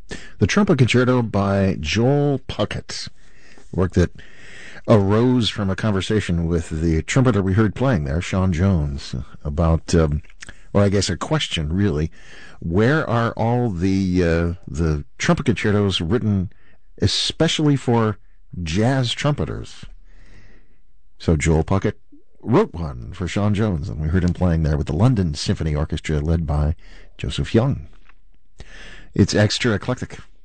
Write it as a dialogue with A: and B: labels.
A: The Trumpet Concerto by Joel Puckett, work that arose from a conversation with the trumpeter we heard playing there, Sean Jones, about, or I guess a question really, where are all the trumpet concertos written especially for jazz trumpeters? So Joel Puckett wrote one for Sean Jones, and we heard him playing there with the London Symphony Orchestra led by Joseph Young. It's extra eclectic.